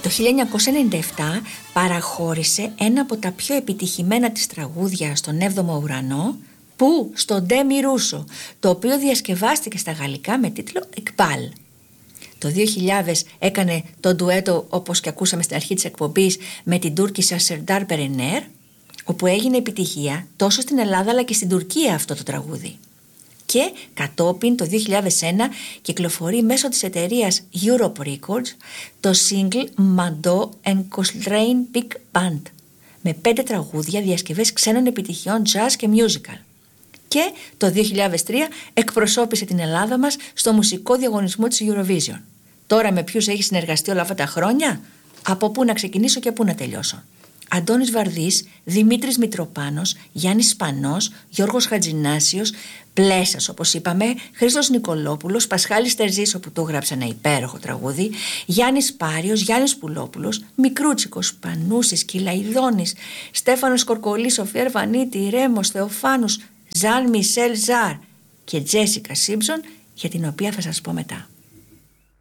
Το 1997 παραχώρησε ένα από τα πιο επιτυχημένα της τραγούδια στον 7ο ουρανό, που στο Ντέμι Ρούσο, το οποίο διασκευάστηκε στα γαλλικά με τίτλο «Εκπάλ». Το 2000 έκανε το ντουέτο, όπως και ακούσαμε στην αρχή της εκπομπής, με την Τούρκισσα Σερντάρ Περενέρ, όπου έγινε επιτυχία τόσο στην Ελλάδα αλλά και στην Τουρκία αυτό το τραγούδι. Και κατόπιν το 2001 κυκλοφορεί μέσω της εταιρείας Europe Records το single Mando and Coltrane Big Band, με 5 τραγούδια διασκευές ξένων επιτυχιών jazz και musical. Και το 2003 εκπροσώπησε την Ελλάδα μας στο μουσικό διαγωνισμό της Eurovision. Τώρα με ποιους έχει συνεργαστεί όλα αυτά τα χρόνια? Από πού να ξεκινήσω και πού να τελειώσω? Αντώνης Βαρδής, Δημήτρης Μητροπάνος, Γιάννης Σπανός, Γιώργος Χατζηνάσιος, Πλέσας όπως είπαμε, Χρήστος Νικολόπουλος, Πασχάλης Τερζής, όπου του γράψε ένα υπέροχο τραγούδι, Γιάννης Πάριος, Γιάννης Πουλόπουλος, Μικρούτσικος, Πανούσης, Κυλαϊδόνης, Στέφανος Κορκολής, Σοφία Ερβανίτη, Ρέμος, Θεοφάνους, Ζαν Μισελ Ζάρ και Τζέσικα Σίμψον, για την οποία θα σας πω μετά.